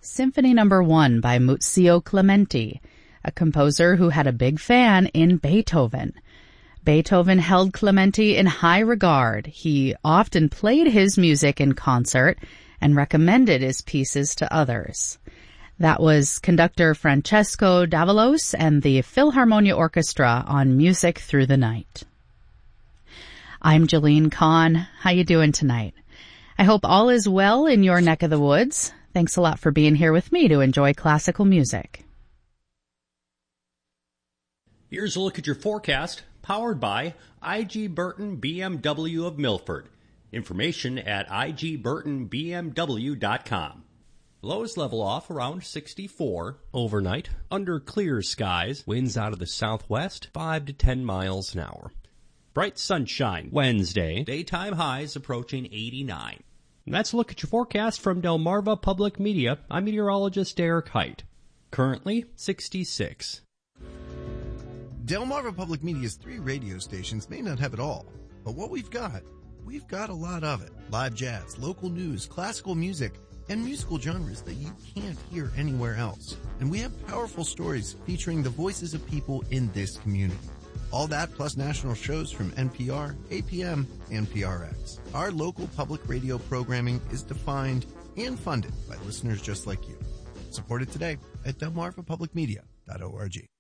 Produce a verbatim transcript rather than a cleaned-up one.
Symphony Number One by Muzio Clementi, a composer who had a big fan in Beethoven. Beethoven held Clementi in high regard. He often played his music in concert and recommended his pieces to others. That was conductor Francesco Davalos and the Philharmonia Orchestra on Music Through the Night. I'm Jolene Kahn. How you doing tonight? I hope all is well in your neck of the woods. Thanks a lot for being here with me to enjoy classical music. Here's a look at your forecast, powered by I G Burton B M W of Milford. Information at I G Burton B M W dot com. Lows level off around sixty-four. Overnight, under clear skies, winds out of the southwest, five to ten miles an hour. Bright sunshine Wednesday, daytime highs approaching eighty-nine. And that's a look at your forecast from Delmarva Public Media. I'm meteorologist Eric Height. Currently sixty-six. Delmarva Public Media's three radio stations may not have it all, but what we've got, we've got a lot of it. Live jazz, local news, classical music, and musical genres that you can't hear anywhere else. And we have powerful stories featuring the voices of people in this community. All that plus national shows from N P R, A P M, and P R X. Our local public radio programming is defined and funded by listeners just like you. Support it today at delmarva public media dot org.